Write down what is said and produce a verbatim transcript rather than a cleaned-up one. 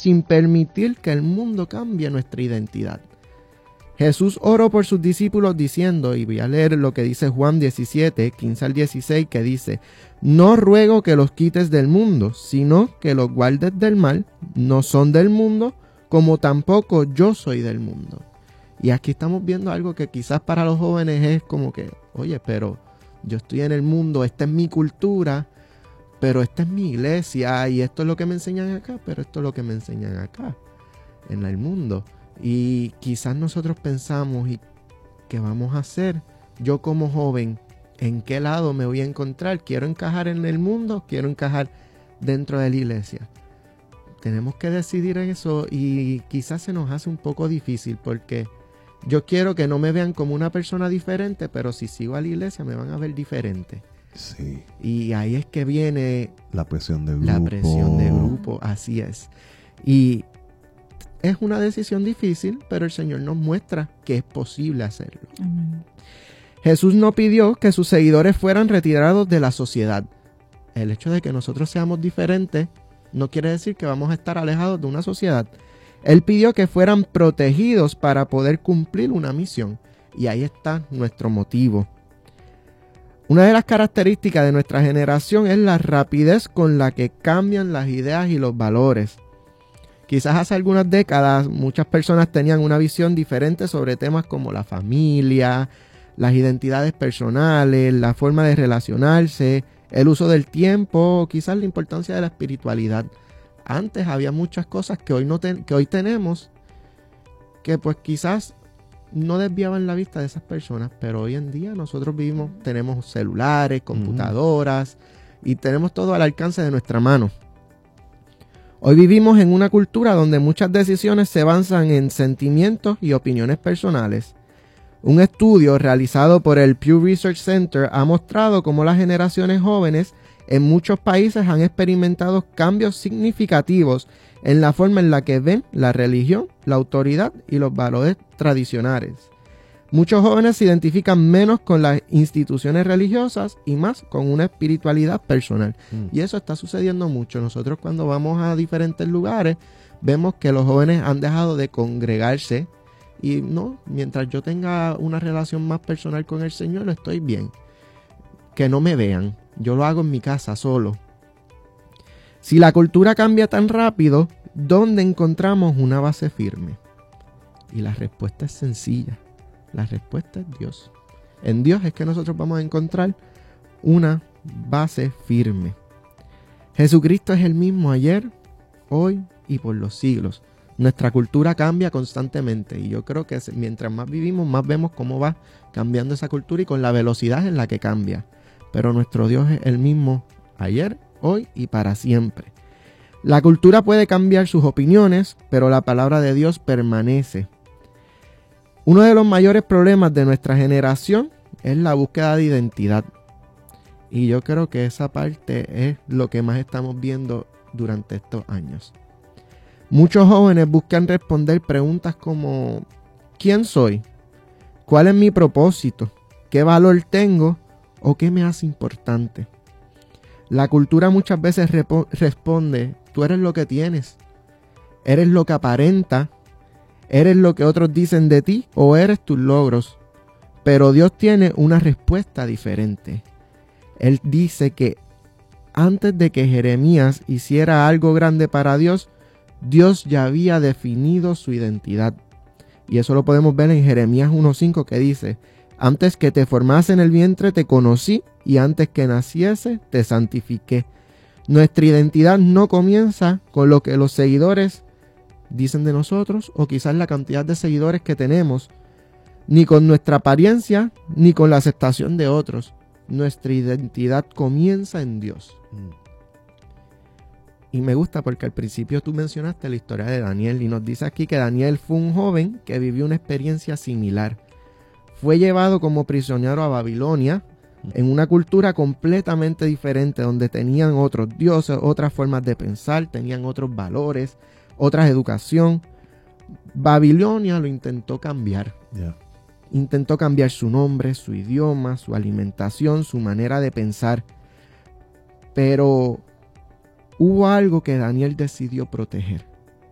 sin permitir que el mundo cambie nuestra identidad. Jesús oró por sus discípulos diciendo, y voy a leer lo que dice Juan diecisiete, quince al dieciséis, que dice: no ruego que los quites del mundo, sino que los guardes del mal. No son del mundo, como tampoco yo soy del mundo. Y aquí estamos viendo algo que quizás para los jóvenes es como que, oye, pero yo estoy en el mundo, esta es mi cultura, pero esta es mi iglesia, y esto es lo que me enseñan acá, pero esto es lo que me enseñan acá, en el mundo. Y quizás nosotros pensamos, ¿y qué vamos a hacer? Yo como joven, ¿en qué lado me voy a encontrar? ¿Quiero encajar en el mundo? ¿Quiero encajar dentro de la iglesia? Tenemos que decidir eso, y quizás se nos hace un poco difícil porque yo quiero que no me vean como una persona diferente, pero si sigo a la iglesia me van a ver diferente. Sí. Y ahí es que viene la presión de grupo. La presión de grupo, así es. Y es una decisión difícil, pero el Señor nos muestra que es posible hacerlo. Amén. Jesús no pidió que sus seguidores fueran retirados de la sociedad. El hecho de que nosotros seamos diferentes no quiere decir que vamos a estar alejados de una sociedad. Él pidió que fueran protegidos para poder cumplir una misión. Y ahí está nuestro motivo. Una de las características de nuestra generación es la rapidez con la que cambian las ideas y los valores. Quizás hace algunas décadas muchas personas tenían una visión diferente sobre temas como la familia, las identidades personales, la forma de relacionarse, el uso del tiempo, o quizás la importancia de la espiritualidad. Antes había muchas cosas que hoy, no ten, que hoy tenemos que pues quizás no desviaban la vista de esas personas, pero hoy en día nosotros vivimos, tenemos celulares, computadoras, uh-huh. y tenemos todo al alcance de nuestra mano. Hoy vivimos en una cultura donde muchas decisiones se basan en sentimientos y opiniones personales. Un estudio realizado por el Pew Research Center ha mostrado cómo las generaciones jóvenes en muchos países han experimentado cambios significativos en la forma en la que ven la religión, la autoridad y los valores tradicionales. Muchos jóvenes se identifican menos con las instituciones religiosas y más con una espiritualidad personal. Mm. Y eso está sucediendo mucho. Nosotros cuando vamos a diferentes lugares vemos que los jóvenes han dejado de congregarse y no, mientras yo tenga una relación más personal con el Señor, estoy bien. Que no me vean. Yo lo hago en mi casa solo. Si la cultura cambia tan rápido, ¿dónde encontramos una base firme? Y la respuesta es sencilla. La respuesta es Dios. En Dios es que nosotros vamos a encontrar una base firme. Jesucristo es el mismo ayer, hoy y por los siglos. Nuestra cultura cambia constantemente y yo creo que mientras más vivimos, más vemos cómo va cambiando esa cultura y con la velocidad en la que cambia. Pero nuestro Dios es el mismo ayer, hoy y para siempre. La cultura puede cambiar sus opiniones, pero la palabra de Dios permanece. Uno de los mayores problemas de nuestra generación es la búsqueda de identidad. Y yo creo que esa parte es lo que más estamos viendo durante estos años. Muchos jóvenes buscan responder preguntas como ¿quién soy? ¿Cuál es mi propósito? ¿Qué valor tengo? ¿O qué me hace importante? La cultura muchas veces repo- responde, tú eres lo que tienes, eres lo que aparenta, eres lo que otros dicen de ti o eres tus logros. Pero Dios tiene una respuesta diferente. Él dice que antes de que Jeremías hiciera algo grande para Dios, Dios ya había definido su identidad. Y eso lo podemos ver en Jeremías uno cinco que dice, antes que te formase en el vientre te conocí y antes que naciese te santifiqué. Nuestra identidad no comienza con lo que los seguidores dicen de nosotros o quizás la cantidad de seguidores que tenemos, ni con nuestra apariencia, ni con la aceptación de otros. Nuestra identidad comienza en Dios. Mm. Y me gusta porque al principio tú mencionaste la historia de Daniel y nos dice aquí que Daniel fue un joven que vivió una experiencia similar. Fue llevado como prisionero a Babilonia, en una cultura completamente diferente, donde tenían otros dioses, otras formas de pensar, tenían otros valores, otra educación. Babilonia lo intentó cambiar. Yeah. Intentó cambiar su nombre, su idioma, su alimentación, su manera de pensar. Pero hubo algo que Daniel decidió proteger.